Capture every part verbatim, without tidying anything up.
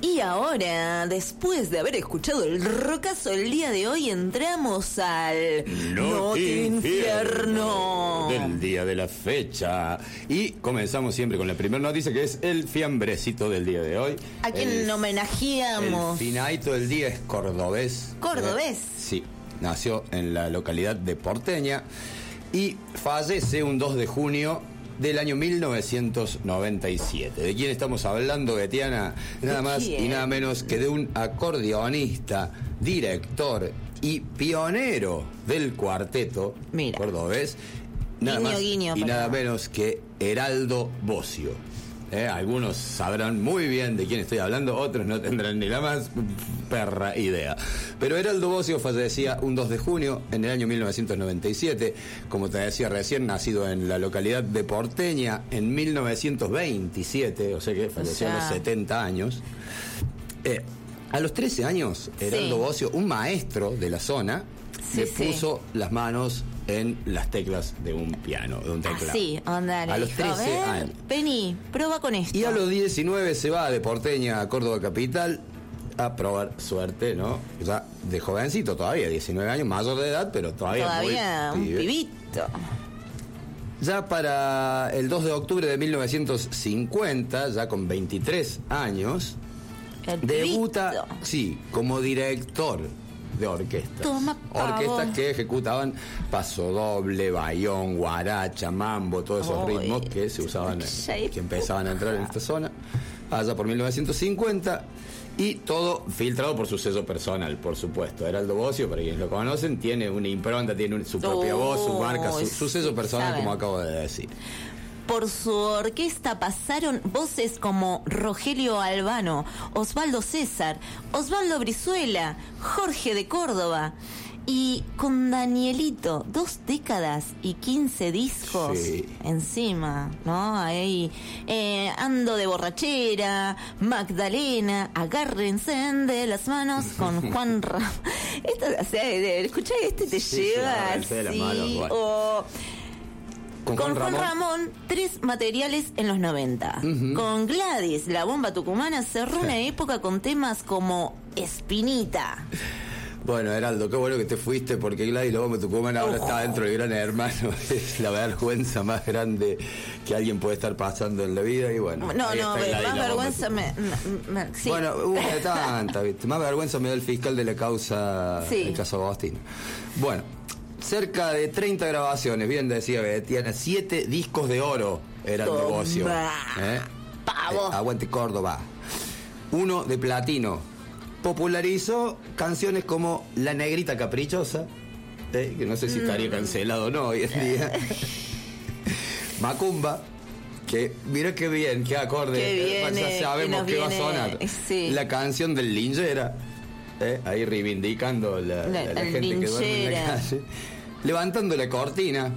Y ahora, después de haber escuchado el rocazo del día de hoy, entramos al Noti Infierno del día de la fecha. Y comenzamos siempre con la primera noticia, que es el fiambrecito del día de hoy. ¿A quién el, homenajeamos? El finadito del día es cordobés. ¿Cordobés? Sí, nació en la localidad de Porteña y fallece un dos de junio del año mil novecientos noventa y siete. ¿De quién estamos hablando, Betiana? Nada más y nada menos que de un acordeonista, director y pionero del cuarteto Mira. cordobés, nada guiño, más guiño, y para... nada menos que Heraldo Bossio. Eh, algunos sabrán muy bien de quién estoy hablando, otros no tendrán ni la más perra idea. Pero Heraldo Bossio fallecía un dos de junio en el año mil novecientos noventa y siete, como te decía recién, nacido en la localidad de Porteña en mil novecientos veintisiete, o sea que falleció o sea... a los setenta años. Eh, a los trece años, Heraldo sí. Bossio, un maestro de la zona, sí, le puso sí. las manos en las teclas de un piano, de un teclado. Ah, sí, onda, a los trece años. Vení, prueba con esto. Y a los diecinueve se va de Porteña a Córdoba capital a probar suerte, ¿no? Ya de jovencito todavía, diecinueve años, mayor de edad, pero todavía Todavía muy un pibito. Ya para el dos de octubre de mil novecientos cincuenta, ya con veintitrés años, el debuta, pibito. sí, como director de orquestas. Toma, orquestas que ejecutaban paso doble, bayón, guaracha, mambo, todos esos Oy, ritmos que se usaban, que empezaban a entrar en esta zona, allá por mil novecientos cincuenta, y todo filtrado por su sello personal, por supuesto. Heraldo Bossio, para quienes lo conocen, tiene una impronta, tiene un, su propia oh, voz, su marca, su, su sello personal, ¿saben? Como acabo de decir. Por su orquesta pasaron voces como Rogelio Albano, Osvaldo César, Osvaldo Brizuela, Jorge de Córdoba. Y con Danielito, dos décadas y quince discos sí. encima, ¿no? Ahí, eh, Ando de Borrachera, Magdalena, Agárrense de las manos con Juan Ramón. Esto, o sea, escuchá, este te sí, lleva sí, así, manos, bueno. o... Con, con Juan, Juan Ramón. Ramón, tres materiales en los noventa. Uh-huh. Con Gladys, la bomba tucumana, cerró una época con temas como Espinita. Bueno, Heraldo, qué bueno que te fuiste, porque Gladys, la bomba tucumana, ahora oh. está dentro del Gran Hermano. Es la vergüenza más grande que alguien puede estar pasando en la vida. Y bueno, no, no, Gladys, más vergüenza me, me, me sí. Bueno, una de tanta, ¿viste? Más vergüenza me da el fiscal de la causa sí. del caso Agostino. Bueno, cerca de treinta grabaciones, bien decía Betiana, siete discos de oro Heraldo Bossio. ¿Eh? Pavo. Eh, aguante Córdoba. Uno de platino. Popularizó canciones como La Negrita Caprichosa, ¿eh? que no sé si estaría cancelado o no hoy en día. Macumba, que mira qué bien, qué acorde. Qué viene, ya sabemos que qué viene, va a sonar. Sí. La canción del Linchera. ¿Eh? Ahí reivindicando la, la, la, la gente linchera. Que duerme en la calle, levantando la cortina.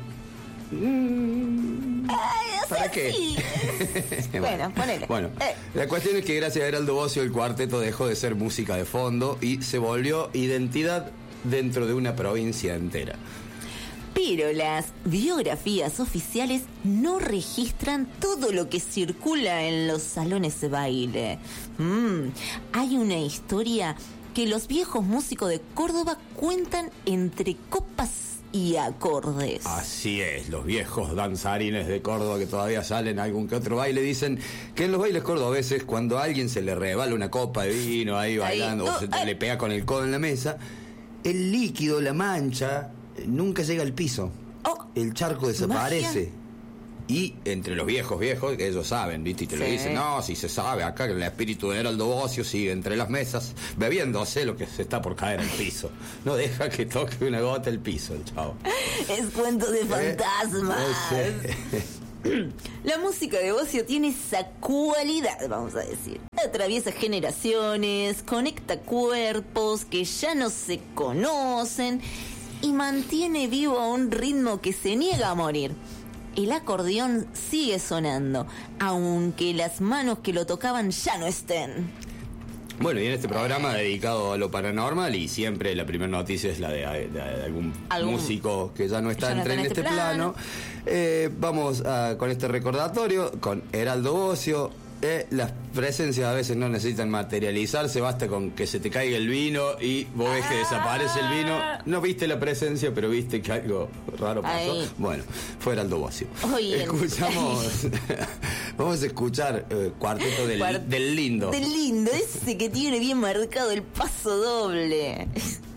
Mm, Ay, ¿Para qué? Sí. bueno, ponele. Bueno, eh. la cuestión es que gracias a Heraldo Bossio el cuarteto dejó de ser música de fondo y se volvió identidad dentro de una provincia entera. Pero las biografías oficiales no registran todo lo que circula en los salones de baile. Mm, hay una historia que los viejos músicos de Córdoba cuentan entre copas y acordes. Así es, los viejos danzarines de Córdoba que todavía salen a algún que otro baile dicen que en los bailes cordobeses, cuando a alguien se le rebala una copa de vino ahí bailando, ahí, no, o se ay. le pega con el codo en la mesa, el líquido, la mancha, nunca llega al piso. Oh, el charco desaparece. ¿magia? Y entre los viejos viejos, que ellos saben, ¿viste? Y te sí. lo dicen, no, si se sabe acá que el espíritu de Heraldo Bossio sigue entre las mesas, bebiéndose lo que se está por caer al piso. No deja que toque una gota el piso, el chavo. Es cuento de fantasmas. Eh, no sé. La música de Bossio tiene esa cualidad, vamos a decir. Atraviesa generaciones, conecta cuerpos que ya no se conocen y mantiene vivo a un ritmo que se niega a morir. El acordeón sigue sonando, aunque las manos que lo tocaban ya no estén. Bueno, y en este programa dedicado a lo paranormal, y siempre la primera noticia es la de, de, de algún, ¿Algún músico que ya no está, ya no entre, está en este, este plano, plano. Eh, vamos a, con este recordatorio, con Heraldo Bossio, Eh, las presencias a veces no necesitan materializarse, basta con que se te caiga el vino y vos ves que desaparece el vino. No viste la presencia, pero viste que algo raro pasó. Ahí. Bueno, fue Heraldo Bossio. Oye. Escuchamos, vamos a escuchar eh, Cuarteto del, Cuart- del Lindo. Del Lindo, ese que tiene bien marcado el paso doble.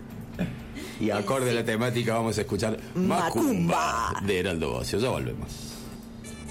Y acorde a la temática vamos a escuchar Macumba, Macumba de Heraldo Bossio. Ya volvemos.